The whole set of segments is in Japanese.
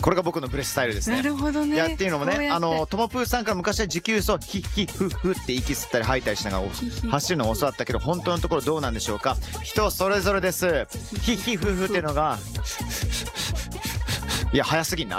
これが僕のブレスタイルですね。 なるほどね。 いやっていうのもね、トモプーさんから昔は持久走ヒッヒッフッフって息吸ったり吐いたりしながら走るのを教わったけど、本当のところどうなんでしょうか。人それぞれです。ヒッヒッフッフっていうのがいや早すぎんな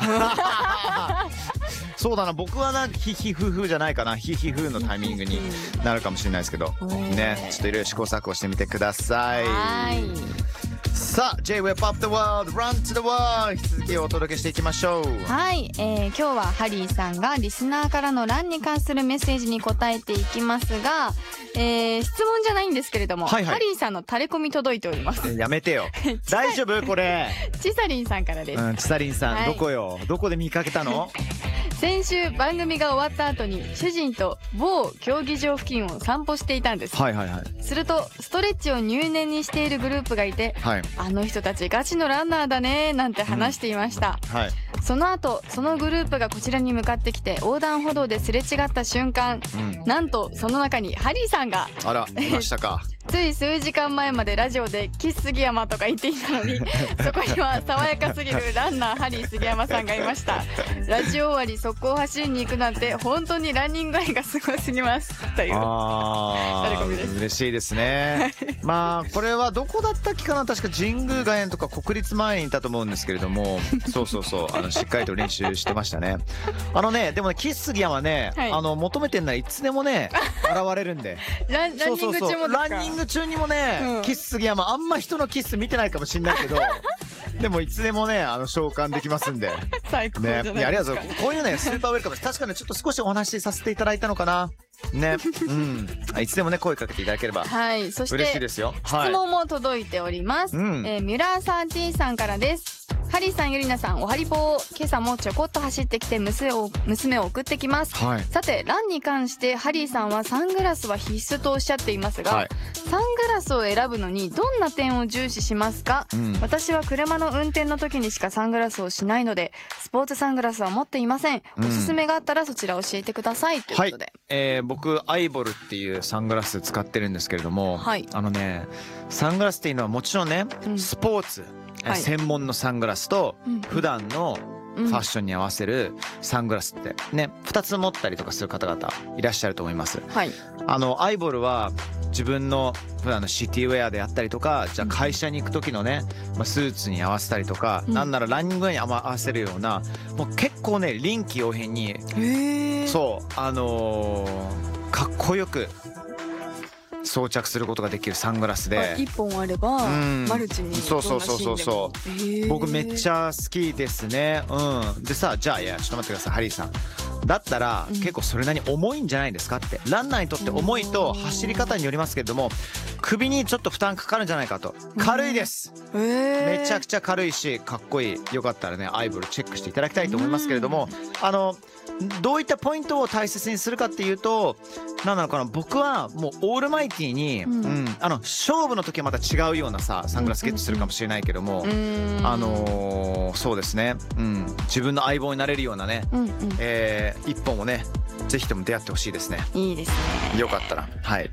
そうだな、僕はなヒヒフフじゃないかな、ヒヒフのタイミングになるかもしれないですけどね、ちょっといろいろ試行錯誤してみてください。さあ J-Web Up the World Run to the World 引き続きお届けしていきましょう。 はい、今日はハリーさんがリスナーからのランに関するメッセージに答えていきますが、質問じゃないんですけれども、はいはい、ハリーさんのタレコミ届いております。 やめてよ大丈夫これちさりんさんからです。 ちさりんさん、はい、どこよ、どこで見かけたの先週番組が終わった後に主人と某競技場付近を散歩していたんです。はいはいはい。するとストレッチを入念にしているグループがいて、はい、あの人たちガチのランナーだねなんて話していました、はい、その後そのグループがこちらに向かってきて横断歩道ですれ違った瞬間、なんとその中にハリーさんが。 あら、いましたかつい数時間前までラジオでキス杉山とか言っていたのにそこには爽やかすぎるランナーハリー杉山さんがいました。ラジオ終わり速攻走りに行くなんて本当にランニング愛がすごすぎますというタレコミです。 嬉しいですねまあこれはどこだったっけかな、確か神宮外苑とか国立前にいたと思うんですけれどもそうそうそう、しっかりと練習してましたねでもねキス杉山ね、はい、求めてんならいつでもね現れるんでランニング中もですか。 ランニング中にもね、キス杉山あんま人のキス見てないかもしれないけどでもいつでもね召喚できますんで最高じゃないですか、 ね、いやありがとうございます。こういうねスーパーウェルカムです。確かにちょっと少しお話しさせていただいたのかなねいつでもね声かけていただければそして嬉しいですよ。 質問も届いております、ミュラーサーティーさんからです。ハリーさん、ゆりなさん、おはりぽー。今朝もちょこっと走ってきて娘を送ってきます、はい、さてランに関してハリーさんはサングラスは必須とおっしゃっていますが、はい、サングラスを選ぶのにどんな点を重視しますか？私は車の運転の時にしかサングラスをしないのでスポーツサングラスは持っていません。おすすめがあったらそちら教えてくださいということで、 はい、僕アイボルっていうサングラス使ってるんですけれども、はい、サングラスっていうのはもちろんね、スポーツ専門のサングラスと普段のファッションに合わせるサングラスってね2つ持ったりとかする方々いらっしゃると思います、はい、アイボルは自分の普段のシティウェアであったりとか、じゃあ会社に行く時のね、スーツに合わせたりとか、なんならランニングに合わせるようなもう結構ね臨機応変にそうかっこよく装着することができるサングラスで、 1本あればマルチにそう僕めっちゃ好きですね。でさ、じゃあちょっと待ってくださいハリーさん、だったら結構それなりに重いんじゃないですかって。ランナーにとって重いと走り方によりますけれども首にちょっと負担かかるんじゃないかと。軽いです、めちゃくちゃ軽いしかっこいい。よかったらねアイボルチェックしていただきたいと思いますけれども、どういったポイントを大切にするかっていうと、何なのかな、僕はもうオールマイティに、勝負の時はまた違うようなさサングラスゲットするかもしれないけども、そうですね、自分の相棒になれるようなね、一本をねぜひとも出会ってほしいですね。 いいですね。 よかったらはい